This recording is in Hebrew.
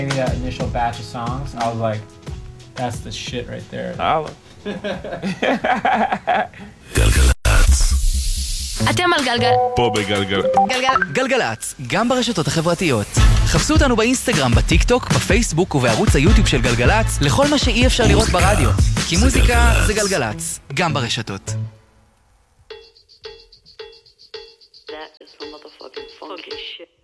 me that initial batch of songs, I was like, that's the shit right there. אתם על גלגל. פה בגלגל. גלגלצ, גם ברשתות החברתיות. חפשו אותנו באינסטגרם, בטיק טוק, בפייסבוק ובערוץ היוטיוב של גלגלצ, לכל מה שאי אפשר לראות ברדיו. כי מוזיקה זה גלגלצ, גם ברשתות. That is the motherfucking funky shit.